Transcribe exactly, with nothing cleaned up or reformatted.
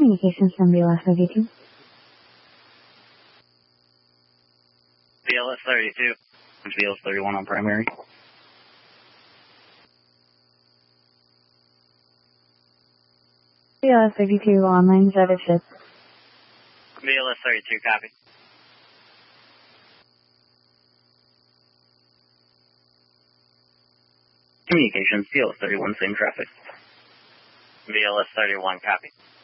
Communications from B L S thirty-two. B L S thirty-two. It's B L S thirty-one on primary. B L S thirty-two online status ship. B L S thirty-two, copy. Communications, B L S thirty-one, same traffic. B L S thirty-one, copy.